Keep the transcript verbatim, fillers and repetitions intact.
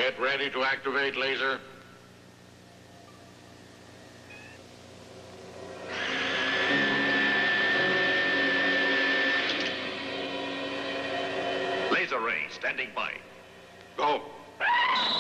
Get ready to activate laser. Laser Ray, standing by. Go.